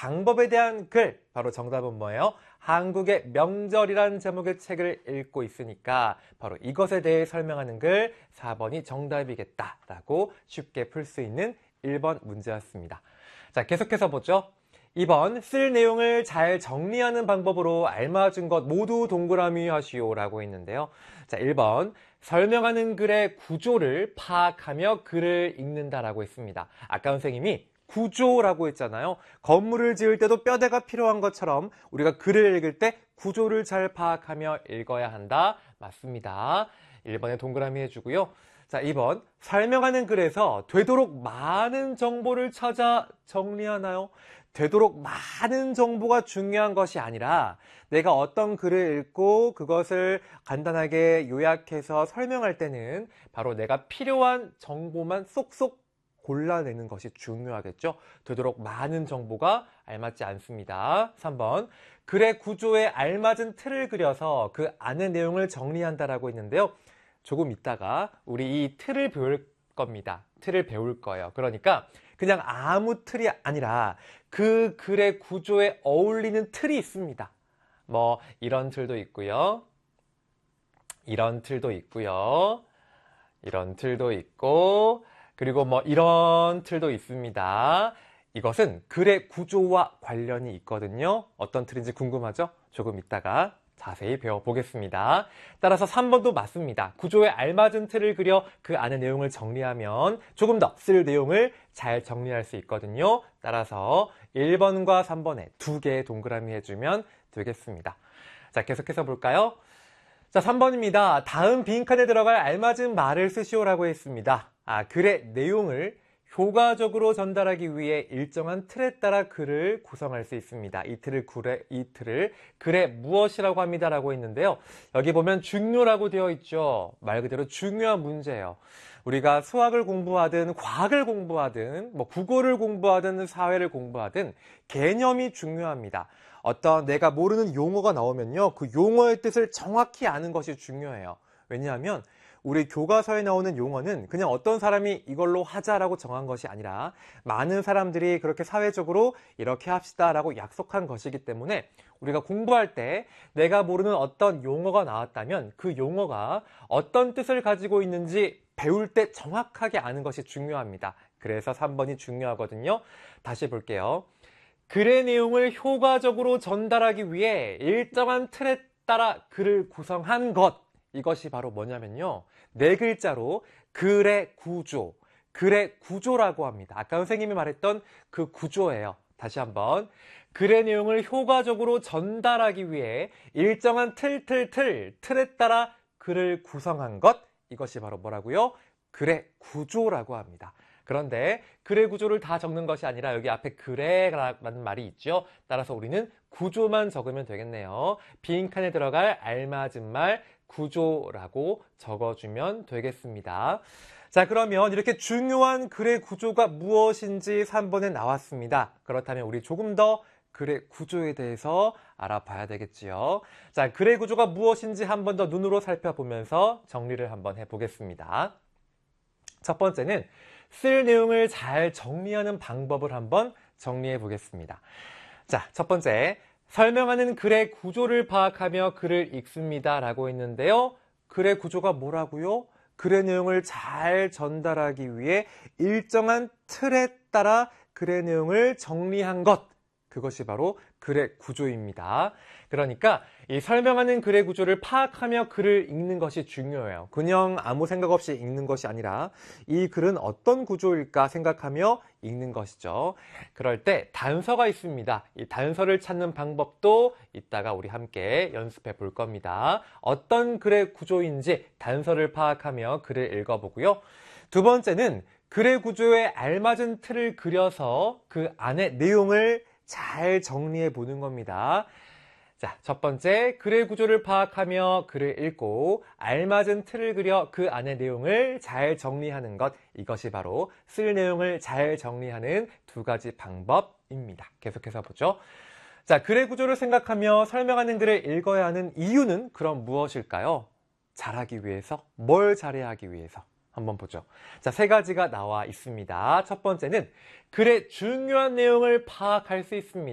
방법에 대한 글, 바로 정답은 뭐예요? 한국의 명절이란 제목의 책을 읽고 있으니까 바로 이것에 대해 설명하는 글 4번이 정답이겠다라고 쉽게 풀 수 있는 1번 문제였습니다. 자, 계속해서 보죠. 2번, 쓸 내용을 잘 정리하는 방법으로 알맞은 것 모두 동그라미 하시오라고 했는데요. 자, 1번, 설명하는 글의 구조를 파악하며 글을 읽는다라고 했습니다. 아까 선생님이 구조라고 했잖아요. 건물을 지을 때도 뼈대가 필요한 것처럼 우리가 글을 읽을 때 구조를 잘 파악하며 읽어야 한다. 맞습니다. 1번에 동그라미 해주고요. 자, 2번, 설명하는 글에서 되도록 많은 정보를 찾아 정리하나요? 되도록 많은 정보가 중요한 것이 아니라 내가 어떤 글을 읽고 그것을 간단하게 요약해서 설명할 때는 바로 내가 필요한 정보만 쏙쏙 골라내는 것이 중요하겠죠. 되도록 많은 정보가 알맞지 않습니다. 3번, 글의 구조에 알맞은 틀을 그려서 그 안의 내용을 정리한다라고 했는데요. 조금 있다가 우리 이 틀을 배울 겁니다. 틀을 배울 거예요. 그러니까 그냥 아무 틀이 아니라 그 글의 구조에 어울리는 틀이 있습니다. 뭐 이런 틀도 있고요. 이런 틀도 있고요. 이런 틀도 있고 그리고 뭐 이런 틀도 있습니다. 이것은 글의 구조와 관련이 있거든요. 어떤 틀인지 궁금하죠? 조금 있다가 자세히 배워보겠습니다. 따라서 3번도 맞습니다. 구조에 알맞은 틀을 그려 그 안의 내용을 정리하면 조금 더 쓸 내용을 잘 정리할 수 있거든요. 따라서 1번과 3번에 2개의 동그라미 해주면 되겠습니다. 자, 계속해서 볼까요? 자, 3번입니다. 다음 빈칸에 들어갈 알맞은 말을 쓰시오라고 했습니다. 글의 내용을 효과적으로 전달하기 위해 일정한 틀에 따라 글을 구성할 수 있습니다. 이 틀을 글의 무엇이라고 합니다라고 했는데요. 여기 보면 중요라고 되어 있죠. 말 그대로 중요한 문제예요. 우리가 수학을 공부하든 과학을 공부하든 뭐 국어를 공부하든 사회를 공부하든 개념이 중요합니다. 어떤 내가 모르는 용어가 나오면요. 그 용어의 뜻을 정확히 아는 것이 중요해요. 왜냐하면 우리 교과서에 나오는 용어는 그냥 어떤 사람이 이걸로 하자라고 정한 것이 아니라 많은 사람들이 그렇게 사회적으로 이렇게 합시다라고 약속한 것이기 때문에 우리가 공부할 때 내가 모르는 어떤 용어가 나왔다면 그 용어가 어떤 뜻을 가지고 있는지 배울 때 정확하게 아는 것이 중요합니다. 그래서 3번이 중요하거든요. 다시 볼게요. 글의 내용을 효과적으로 전달하기 위해 일정한 틀에 따라 글을 구성한 것. 이것이 바로 뭐냐면요. 4글자로 글의 구조라고 합니다. 아까 선생님이 말했던 그 구조예요. 다시 한번. 글의 내용을 효과적으로 전달하기 위해 일정한 틀에 따라 글을 구성한 것. 이것이 바로 뭐라고요? 글의 구조라고 합니다. 그런데 글의 구조를 다 적는 것이 아니라 여기 앞에 글에라는 말이 있죠. 따라서 우리는 구조만 적으면 되겠네요. 빈칸에 들어갈 알맞은 말 구조라고 적어주면 되겠습니다. 자, 그러면 이렇게 중요한 글의 구조가 무엇인지 3번에 나왔습니다. 그렇다면 우리 조금 더 글의 구조에 대해서 알아봐야 되겠지요. 자, 글의 구조가 무엇인지 한 번 더 눈으로 살펴보면서 정리를 한번 해보겠습니다. 첫 번째는 쓸 내용을 잘 정리하는 방법을 한번 정리해 보겠습니다. 자, 첫 번째, 설명하는 글의 구조를 파악하며 글을 읽습니다 라고 했는데요. 글의 구조가 뭐라고요? 글의 내용을 잘 전달하기 위해 일정한 틀에 따라 글의 내용을 정리한 것. 그것이 바로 글의 구조입니다. 그러니까 이 설명하는 글의 구조를 파악하며 글을 읽는 것이 중요해요. 그냥 아무 생각 없이 읽는 것이 아니라 이 글은 어떤 구조일까 생각하며 읽는 것이죠. 그럴 때 단서가 있습니다. 이 단서를 찾는 방법도 이따가 우리 함께 연습해 볼 겁니다. 어떤 글의 구조인지 단서를 파악하며 글을 읽어보고요. 두 번째는 글의 구조에 알맞은 틀을 그려서 그 안의 내용을 잘 정리해 보는 겁니다. 자, 첫 번째, 글의 구조를 파악하며 글을 읽고 알맞은 틀을 그려 그 안의 내용을 잘 정리하는 것. 이것이 바로 쓸 내용을 잘 정리하는 2가지 방법입니다. 계속해서 보죠. 자, 글의 구조를 생각하며 설명하는 글을 읽어야 하는 이유는 그럼 무엇일까요? 잘하기 위해서? 뭘 잘해야 하기 위해서? 한번 보죠. 자, 3가지가 나와 있습니다. 첫 번째는 글의 중요한 내용을 파악할 수 있습니다.